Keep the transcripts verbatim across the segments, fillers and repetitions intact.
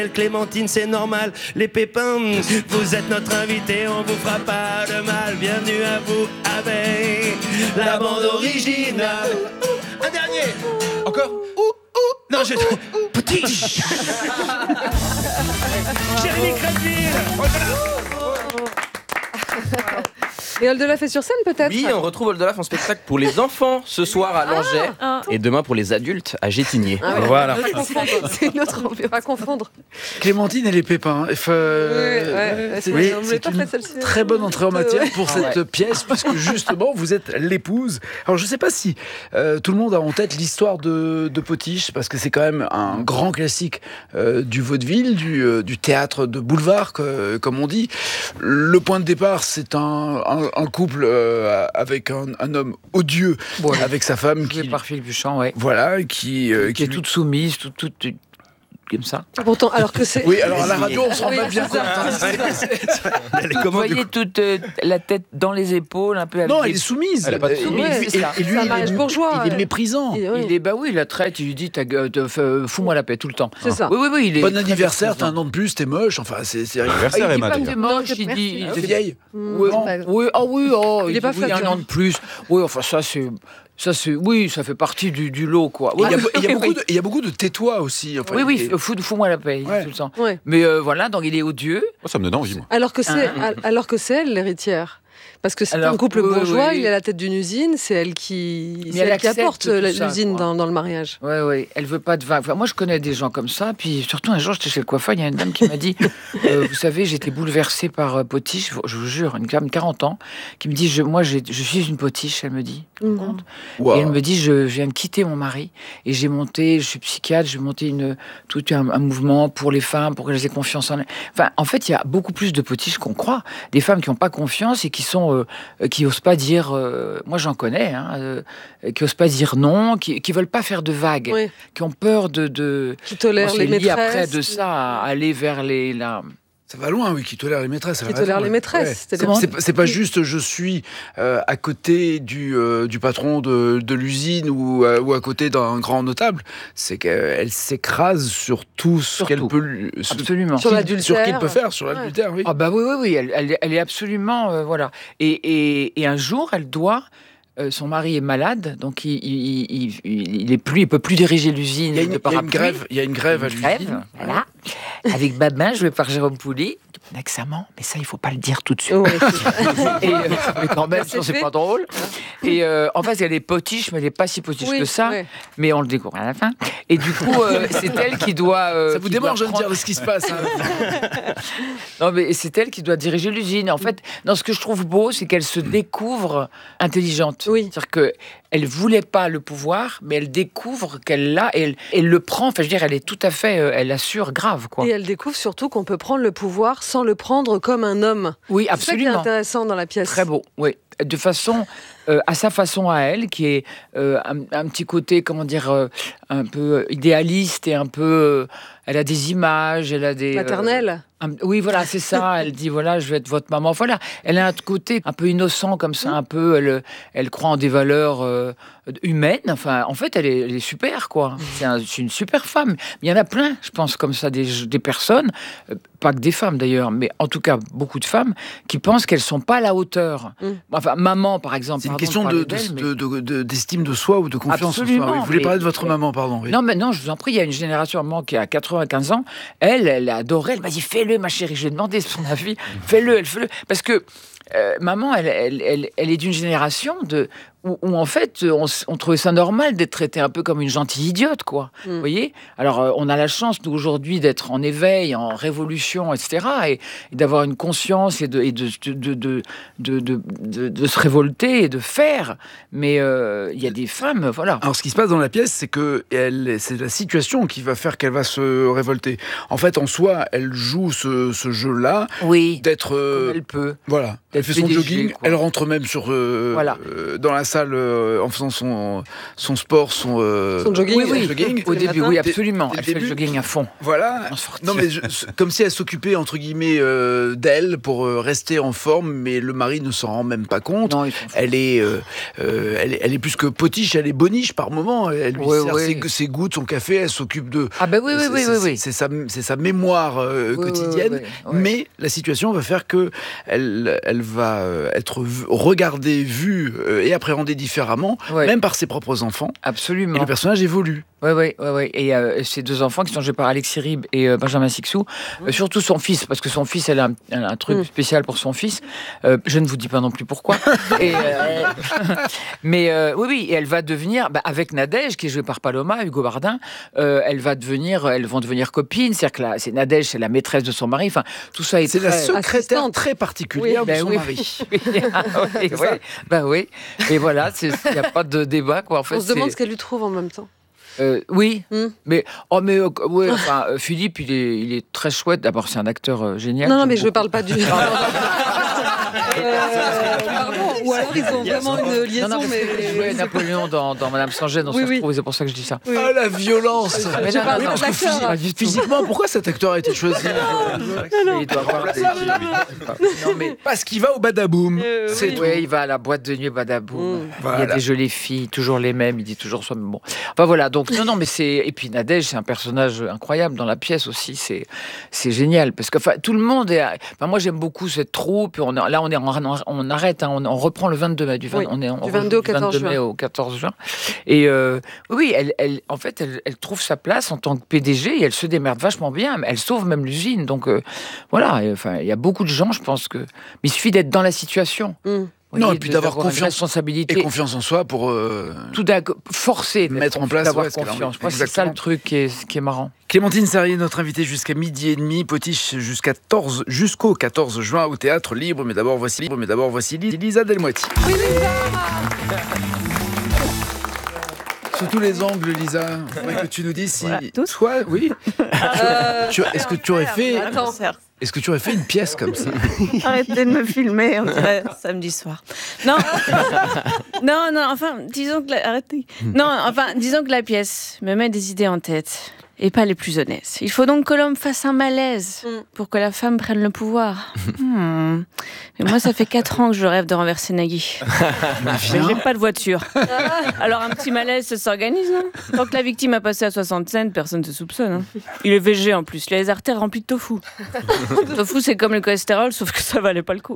Clémentine, c'est normal, les pépins, vous êtes notre invité, on vous fera pas de mal. Bienvenue à vous avec la bande originale. Un dernier. Encore. Ouh, ouh, non, je... Petit. Jérémy Crédville. Et Oldelaf est sur scène peut-être ? Oui, on retrouve Oldelaf en spectacle pour les enfants ce soir à Langeais ah, et demain pour les adultes à Gétigné. Ah ouais, voilà. C'est une autre, on ne peut pas confondre. Clémentine et les pépins. Enfin, oui, ouais, c'est, oui, c'est une très bonne entrée en matière pour ah, cette ouais. pièce, puisque justement, vous êtes l'épouse. Alors, je ne sais pas si euh, tout le monde a en tête l'histoire de, de Potiche, parce que c'est quand même un grand classique euh, du vaudeville, du, euh, du théâtre de boulevard, que, comme on dit. Le point de départ, c'est un, un, un couple euh, avec un, un homme odieux, bon, avec sa femme qui... par Philippe Buchan, ouais. Voilà, qui... Euh, qui, qui est lui... toute soumise, toute... toute, toute... comme ça. Pourtant, alors que c'est... Oui, alors à la radio, on se rend oui, pas bien compte. Vous voyez toute euh, la tête dans les épaules, un peu... Non, elle est soumise. Elle est pas soumise. Et, et, et lui, il est, bourgeois, il est méprisant. Il, oui. il est, bah oui, il la traite, il lui dit, euh, fous-moi la paix tout le temps. C'est ça. Oui, oui, oui. Il est bon anniversaire, t'as un an de plus, t'es moche. Enfin, c'est... c'est... L'anniversaire ah, est il dit mal. pas que t'es moche, il dit... T'es vieille. Oui, oui, ah oui, oh, il est pas oui, un an de plus. Oui, enfin, ça, c'est... Ça, c'est, oui, ça fait partie du, du lot, quoi. Il oui, y, y, y a beaucoup de tais-toi aussi. Enfin, oui, oui, est... fous, fous-moi la paix, ouais. tout le temps. Ouais. Mais euh, voilà, donc il est odieux. Oh, ça me donne envie, moi. Alors que c'est, Ah. alors que c'est elle, l'héritière. Parce que c'est Alors, un couple oui, bourgeois, oui. il est à la tête d'une usine, c'est elle qui, Mais c'est elle elle qui accepte apporte tout ça, l'usine quoi. dans, dans le mariage. Oui, oui, elle veut pas de vin. Enfin, moi, je connais des gens comme ça. Puis surtout, un jour, j'étais chez le coiffeur, il y a une dame qui m'a dit euh, vous savez, j'étais bouleversée par euh, Potiche, je vous jure, une femme de quarante ans, qui me dit je, moi, j'ai, je suis une Potiche, elle me dit. Mmh. Wow. Et elle me dit je, je viens de quitter mon mari et j'ai monté, je suis psychiatre, j'ai monté une, tout un, un mouvement pour les femmes, pour qu'elles aient confiance en elles. Enfin, en fait, il y a beaucoup plus de Potiches qu'on croit. Des femmes qui n'ont pas confiance et qui sont, euh, qui n'osent pas dire, euh, moi j'en connais, hein, euh, qui n'osent pas dire non, qui ne veulent pas faire de vagues, Oui. qui ont peur de... de... Qui tolèrent les maîtresses. après de ça à aller vers les... La... Ça va loin, oui, qui tolère les maîtresses. Qui tolère les maîtresses. Ouais. C'est, c'est, c'est, c'est pas juste je suis euh, à côté du, euh, du patron de, de l'usine ou, euh, ou à côté d'un grand notable. C'est qu'elle s'écrase sur tout ce sur qu'elle tout. peut... Absolument. Sur l'adultère. Sur ce qu'il peut faire, sur l'adultère, ouais. oui. Ah bah oui, oui, oui, elle, elle, elle est absolument... Euh, voilà. Et, et, et un jour, elle doit... Euh, son mari est malade, donc il, il, il, il, il est plus, il peut plus diriger l'usine. Il y a une, de il y a une grève, il y a une grève à une l'usine. grève, voilà. Avec Babin, joué par Jérôme Pouli. Examen, mais ça, il faut pas le dire tout de suite. Oh, ouais, et, euh, mais quand même, c'est, c'est fait. pas drôle. Et euh, en fait, elle est potiche, mais elle est pas si potiche oui, que ça. Ouais. Mais on le découvre à la fin. Et du coup, euh, c'est elle qui doit. Euh, ça vous démange de me dire de ce qui se passe. Hein. Non, mais c'est elle qui doit diriger l'usine. En fait, non, ce que je trouve beau, c'est qu'elle se découvre intelligente. Oui. C'est-à-dire que elle voulait pas le pouvoir, mais elle découvre qu'elle l'a et elle, elle le prend. Enfin, je veux dire, elle est tout à fait, euh, elle assure grave, quoi. Et elle découvre surtout qu'on peut prendre le pouvoir sans le prendre comme un homme. Oui, C'est ça qui est absolument. intéressant dans la pièce. Très beau, oui. De façon, euh, à sa façon à elle, qui est euh, un, un petit côté, comment dire, euh, un peu idéaliste et un peu... Euh, elle a des images, elle a des... Maternelle. Euh, un, oui, voilà, c'est ça. Elle dit, voilà, je vais être votre maman. Voilà, elle a un côté un peu innocent comme ça, un peu... Elle, elle croit en des valeurs euh, humaines. Enfin, en fait, elle est, elle est super, quoi. C'est, un, c'est une super femme. Mais il y en a plein, je pense, comme ça, des, des personnes, euh, pas que des femmes d'ailleurs, mais en tout cas, beaucoup de femmes, qui pensent qu'elles sont pas à la hauteur. Mm. Enfin, maman, par exemple. C'est une pardon, question de, de, mais... de, de, de, d'estime de soi ou de confiance en Absolument, soi. Oui. Vous voulez mais... parler de votre maman, pardon. Oui. Non, mais non, je vous en prie, il y a une génération, maman, qui a quatre-vingt-quinze ans, elle, elle a adoré, elle m'a dit, fais-le, ma chérie, je lui ai demandé son avis, fais-le, elle fait-le. Parce que euh, maman, elle, elle, elle, elle est d'une génération de... Où, où en fait, on, on trouvait ça normal d'être traité un peu comme une gentille idiote, quoi. Mm. Vous voyez ? Alors, euh, on a la chance, nous, aujourd'hui, d'être en éveil, en révolution, et cetera, et, et d'avoir une conscience et de, et de, de, de, de, de, de, de se révolter et de faire. Mais il euh, y a des femmes, voilà. Alors, ce qui se passe dans la pièce, c'est que elle, c'est la situation qui va faire qu'elle va se révolter. En fait, en soi, elle joue ce, ce jeu-là. Oui, d'être... Euh, comme elle peut. Voilà. Elle fait son P D G, jogging, quoi. elle rentre même sur, euh, voilà. euh, dans la salle euh, en faisant son, son sport, son, euh, Son jogging. Oui, oui. jogging. Au début, oui, Dès- absolument. dès le Elle fait le début. jogging à fond. Voilà. En sportif. Non, mais je- comme si elle s'occupait, entre guillemets, euh, d'elle pour euh, rester en forme, mais le mari ne s'en rend même pas compte. Non, ils sont fous. Elle est, euh, euh, elle, est, elle est plus que potiche, elle est boniche par moment. Elle lui Ouais, sert ouais. ses, ses gouttes, son café, elle s'occupe de. Ah ben oui, oui, c'est- oui, c'est- oui, oui. C'est sa, c'est sa mémoire euh, Oui, oui, quotidienne, oui, oui, oui. mais la situation va faire que elle, elle va euh, être vue- regardée, vue euh, et appréhendée différemment, Ouais. même par ses propres enfants. Absolument. Et le personnage évolue. Oui, oui, oui, oui. Et euh, ces deux enfants qui sont joués par Alexis Rib et euh, Benjamin Sixou, euh, surtout son fils, parce que son fils, elle a un, elle a un truc Mm. spécial pour son fils. Euh, je ne vous dis pas non plus pourquoi. et, euh, mais euh, oui, oui, et elle va devenir, bah, avec Nadège, qui est jouée par Paloma, Hugo Bardin, euh, elle va devenir, elles vont devenir copines. C'est-à-dire que la- c'est Nadège, c'est la maîtresse de son mari. Enfin, tout ça est C'est la très- secrétaire assistante. très particulière Oui, de ben son oui. mari. Oui, ah oui, C'est oui. ça. Ben oui. Et voilà, il n'y a pas de débat, quoi. En fait, On se demande c'est- ce qu'elle lui trouve en même temps. Euh, oui, Hmm. mais oh mais euh, ouais, enfin, euh, Philippe, il est, il est très chouette. D'abord, c'est un acteur euh, génial. Non, non, j'aime mais je beaucoup. parle pas du. Euh, pardon. Ou alors ils ont vraiment une liaison, Non, non, parce que il jouait mais. Napoléon dans, dans Madame Saint-Gène, dans Oui, son oui. retrouve, et c'est pour ça que je dis ça. Oui. Ah, la violence. Mais Je non, parle non, pas non, de l'acteur. pas du tout. Physiquement, pourquoi cet acteur a été choisi Il doit avoir des- Non, mais Parce qu'il va au badaboum. Euh, C'est oui. tout. ouais, il va à la boîte de nuit Badaboum. Mm. Il y a Voilà. des jolies filles, toujours les mêmes. Il dit toujours soit bon. Enfin voilà. Donc non, non, mais c'est et puis Nadège, c'est un personnage incroyable dans la pièce aussi. C'est c'est génial parce que enfin tout le monde est. Enfin moi j'aime beaucoup cette troupe. Et on est- là on est en- on arrête. hein, on, on reprend le vingt-deux mai du vingt, Oui, on est on du vingt-deux au rejoue quatorze mai juin. au quatorze juin. Et euh, oui, elle, elle en fait elle, elle trouve sa place en tant que P D G et elle se démerde vachement bien. Elle sauve même l'usine. Donc euh, voilà. Et, enfin il y a beaucoup de gens, je pense que. Mais il suffit d'être dans la situation. Hmm. Vous Non, voyez, et puis de- d'avoir d'avoir une confiance responsabilité. Et confiance en soi pour euh, Tout d'un coup, forcé d'être mettre en confi- place, d'avoir ouais, ce qu'elle a confiance. envie. Je crois que c'est ça Exactement. le truc qui est, qui est marrant. Clémentine Sarrier, notre invitée jusqu'à midi et demi, Potiche jusqu'à quatorze jusqu'au quatorze juin au Théâtre Libre. Mais d'abord voici Libre, mais d'abord voici Lisa Delmoiti. Sous tous les angles, Lisa, faudrait que tu nous dises si Voilà, tous toi, oui. Euh, Tu- Est-ce que tu aurais fait, Attends. est-ce que tu aurais fait une pièce comme ça? Arrêtez de me filmer, on dirait samedi soir. Non, non, non, enfin, disons que la... Arrêtez. Non, enfin, disons que la pièce me met des idées en tête. Et pas les plus honnêtes. Il faut donc que l'homme fasse un malaise Mm. pour que la femme prenne le pouvoir. Hmm. Mais moi, ça fait quatre ans que je rêve de renverser Nagui. Mais j'ai pas de voiture. Alors un petit malaise, ça s'organise, non? Tant que la victime a passé à soixante cents, personne ne se soupçonne. hein. Il est végé en plus, il a les artères remplies de tofu. Tofu, c'est comme le cholestérol, sauf que ça valait pas le coup.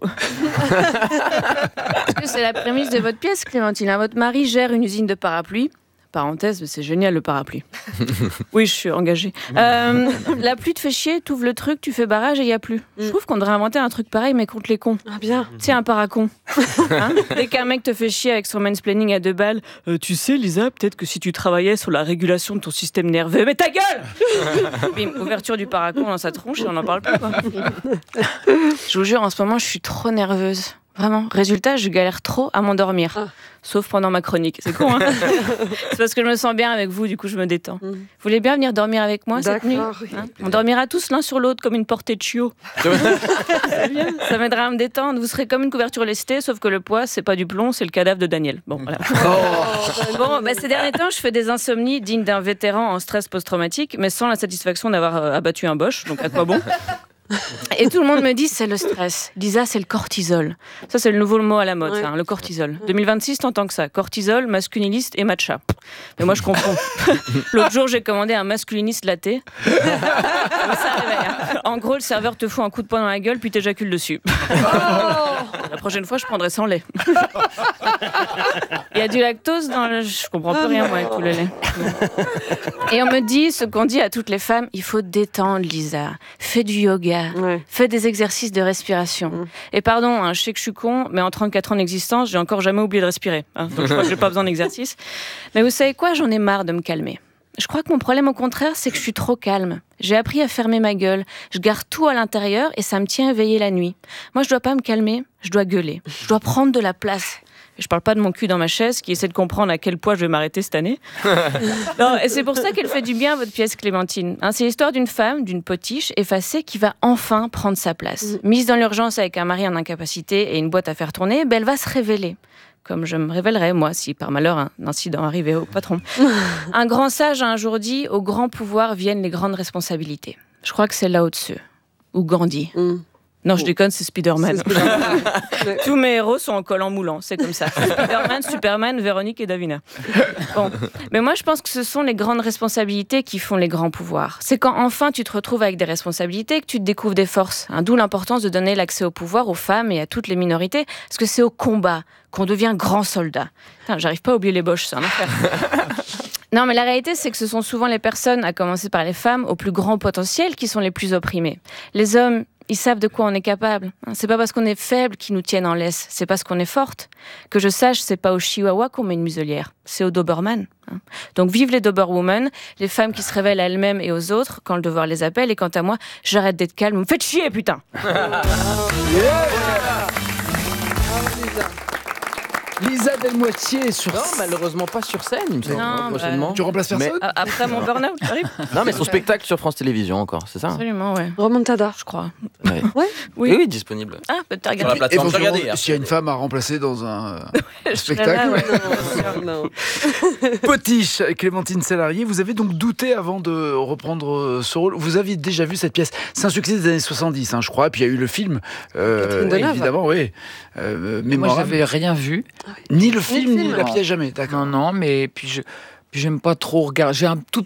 Parce que c'est la prémisse de votre pièce, Clémentine. hein. Votre mari gère une usine de parapluies. Parenthèse, mais c'est génial le parapluie. Oui, je suis engagée. Euh, la pluie te fait chier, t'ouvres le truc, tu fais barrage et il n'y a plus. Je trouve qu'on devrait inventer un truc pareil, mais contre les cons. Ah bien. Tu sais, un paracon. Hein Dès qu'un mec te fait chier avec son mansplaining à deux balles, euh, tu sais, Lisa, peut-être que si tu travaillais sur la régulation de ton système nerveux. Mais ta gueule Bim, ouverture du paracon dans sa tronche et on n'en parle plus, quoi. Je vous jure, en ce moment, je suis trop nerveuse. Vraiment. Résultat, je galère trop à m'endormir. Ah. Sauf pendant ma chronique. C'est con, hein? C'est parce que je me sens bien avec vous, du coup, je me détends. Mm. Vous voulez bien venir dormir avec moi cette nuit? D'accord. oui. Hein On dormira tous l'un sur l'autre comme une portée de chiots. C'est bien. Ça m'aidera à me détendre. Vous serez comme une couverture lestée, sauf que le poids, c'est pas du plomb, c'est le cadavre de Daniel. Bon, voilà. Bon, bah, ces derniers temps, je fais des insomnies dignes d'un vétéran en stress post-traumatique, mais sans la satisfaction d'avoir euh, abattu un boche. Donc, à quoi bon? Et tout le monde me dit c'est le stress. Lisa, c'est le cortisol. Ça, c'est le nouveau mot à la mode, Ouais. ça, hein, le cortisol. deux mille vingt-six, t'entends que ça. Cortisol, masculiniste et matcha. Mais moi, je comprends. L'autre jour, j'ai commandé un masculiniste latte. Ça réveille, hein. En gros, le serveur te fout un coup de poing dans la gueule, puis t'éjacules dessus. La prochaine fois, je prendrai sans lait. Il y a du lactose dans le... Je comprends plus rien, moi, avec tout le lait. Et on me dit, ce qu'on dit à toutes les femmes, il faut détendre, Lisa. Fais du yoga. Ouais. Fais des exercices de respiration. Mm. Et pardon, hein, je sais que je suis con, mais en trente-quatre ans d'existence, j'ai encore jamais oublié de respirer. hein. Donc je crois que j'ai pas besoin d'exercice. Mais vous savez quoi? J'en ai marre de me calmer. Je crois que mon problème, au contraire, c'est que je suis trop calme. J'ai appris à fermer ma gueule. Je garde tout à l'intérieur et ça me tient éveillée la nuit. Moi, je dois pas me calmer, je dois gueuler. Je dois prendre de la place. Et je parle pas de mon cul dans ma chaise qui essaie de comprendre à quel point je vais m'arrêter cette année. Non, et c'est pour ça qu'elle fait du bien, votre pièce, Clémentine. Hein, c'est l'histoire d'une femme, d'une potiche effacée qui va enfin prendre sa place. Mise dans l'urgence avec un mari en incapacité et une boîte à faire tourner, ben, elle va se révéler. comme je me révélerai, moi, si par malheur un incident arrivait au patron. Un grand sage a un jour dit « Au grand pouvoir viennent les grandes responsabilités ». Je crois que c'est Lao Tzu, ou Gandhi. Mm. Non, je déconne, c'est Spider-Man. C'est Spider-Man. Tous mes héros sont en collant moulant, c'est comme ça. Spider-Man, Superman, Véronique et Davina. Bon. Mais moi, je pense que ce sont les grandes responsabilités qui font les grands pouvoirs. C'est quand enfin tu te retrouves avec des responsabilités que tu te découvres des forces. Hein, d'où l'importance de donner l'accès au pouvoir aux femmes et à toutes les minorités, parce que c'est au combat qu'on devient grand soldat. Putain, j'arrive pas à oublier les Boches, c'est un enfer. Non, mais la réalité, c'est que ce sont souvent les personnes, à commencer par les femmes, au plus grand potentiel, qui sont les plus opprimées. Les hommes, ils savent de quoi on est capable. C'est pas parce qu'on est faible qu'ils nous tiennent en laisse, c'est parce qu'on est forte. Que je sache, c'est pas au chihuahua qu'on met une muselière, c'est au Doberman. Donc vive les Doberwomen, les femmes qui se révèlent à elles-mêmes et aux autres quand le devoir les appelle. Et quant à moi, j'arrête d'être calme, vous me faites chier, putain. Yeah. Lisa Delmoitier sur... Non, malheureusement pas sur scène, il me semble, Non, prochainement. Tu remplaces personne Mais- Après mon burn-out, j'arrive. Non, mais son spectacle sur France Télévisions encore, c'est ça? Absolument, ouais. Remontada. Je crois. Ouais. Ouais. Oui, oui, disponible. Ah, peut-être Sur la regarder. plateforme, Éventuellement, regardez, hein. s'il y a une femme à remplacer dans un euh, Je spectacle. serais là, ouais. Non, non. Potiche, Clémentine Salarié, vous avez donc douté avant de reprendre euh, ce rôle. Vous aviez déjà vu cette pièce. C'est un succès des années soixante-dix, hein, je crois. Et puis il y a eu le film. Euh, Catherine Deneuve. évidemment, oui. Euh, Moi, je mémorable. n'avais rien vu. Ni le film, ni, film, la non. pièce, jamais. D'accord. Non, non, mais puis je. puis J'aime pas trop regarder. J'ai un tout